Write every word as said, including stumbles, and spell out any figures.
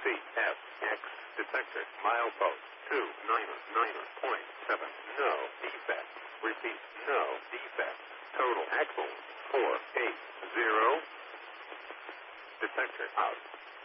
F, X, detector, milepost, two, niner, niner, point, seven, no defect. Repeat, no defect. Total axle, four, eight, zero. Detector out.